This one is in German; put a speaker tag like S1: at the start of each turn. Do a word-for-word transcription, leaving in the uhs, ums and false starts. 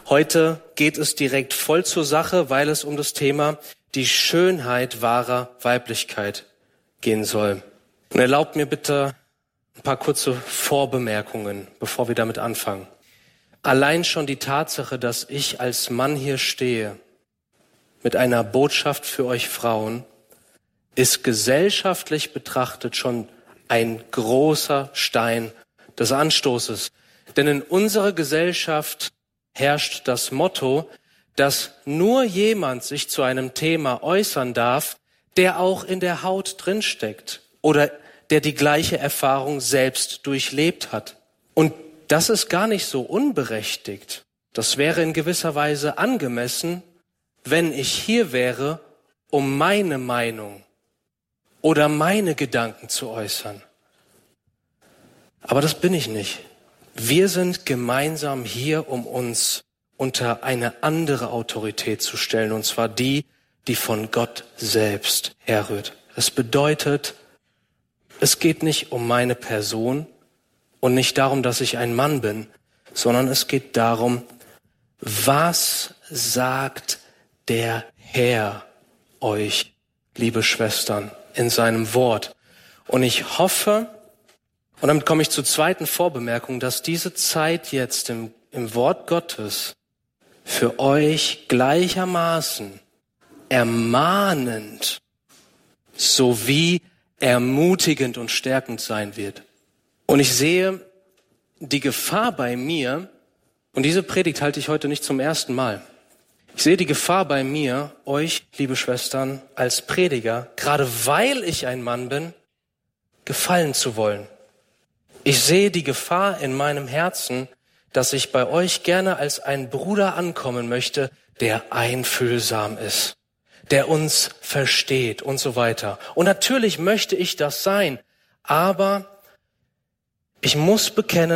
S1: Heute geht es direkt voll zur Sache, weil es um das Thema die Schönheit wahrer Weiblichkeit gehen soll. Und erlaubt mir bitte ein paar kurze Vorbemerkungen, bevor wir damit anfangen. Allein schon die Tatsache, dass ich als Mann hier stehe mit einer Botschaft für euch Frauen, ist gesellschaftlich betrachtet schon ein großer Stein des Anstoßes. Denn in unserer Gesellschaft herrscht das Motto, dass nur jemand sich zu einem Thema äußern darf, der auch in der Haut drinsteckt oder der die gleiche Erfahrung selbst durchlebt hat. Und das ist gar nicht so unberechtigt. Das wäre in gewisser Weise angemessen, wenn ich hier wäre, um meine Meinung oder meine Gedanken zu äußern. Aber das bin ich nicht. Wir sind gemeinsam hier, um uns unter eine andere Autorität zu stellen, und zwar die, die von Gott selbst herrührt. Das bedeutet, es geht nicht um meine Person und nicht darum, dass ich ein Mann bin, sondern es geht darum, was sagt der Herr euch, liebe Schwestern, in seinem Wort. Und ich hoffe, und damit komme ich zur zweiten Vorbemerkung, dass diese Zeit jetzt im, im Wort Gottes für euch gleichermaßen ermahnend sowie ermutigend und stärkend sein wird. Und ich sehe die Gefahr bei mir, und diese Predigt halte ich heute nicht zum ersten Mal. Ich sehe die Gefahr bei mir, euch, liebe Schwestern, als Prediger, gerade weil ich ein Mann bin, gefallen zu wollen. Ich sehe die Gefahr in meinem Herzen, dass ich bei euch gerne als ein Bruder ankommen möchte, der einfühlsam ist, der uns versteht und so weiter. Und natürlich möchte ich das sein, aber ich muss bekennen,